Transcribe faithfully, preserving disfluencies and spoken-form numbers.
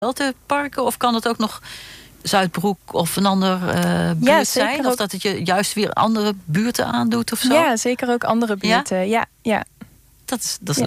de parken? Of kan het ook nog Zuidbroek of een andere uh, buurt ja, zijn? Of ook... dat het je juist weer andere buurten aandoet of zo? Ja, zeker ook andere buurten. Ja, ja. ja. Dat is, dat is ja.